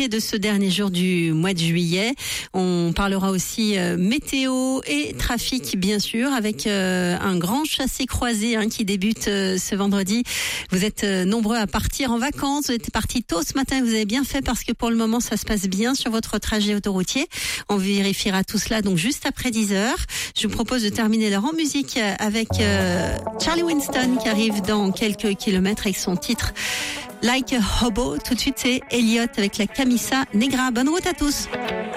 l'actualité de ce dernier jour du mois de juillet. On parlera aussi météo et trafic, bien sûr, avec un grand chassé-croisé qui débute ce vendredi. Vous êtes nombreux à partir en vacances. Vous êtes partis tôt ce matin. Vous avez bien fait parce que pour le moment, ça se passe bien sur votre trajet autoroutier. On vérifiera tout cela donc juste après 10h. Je vous propose de terminer l'heure en musique avec Charlie Winston qui arrive dans quelques kilomètres avec son titre Like a Hobo. Tout de suite, c'est Elliot avec la Camisa Negra. Bonne route à tous.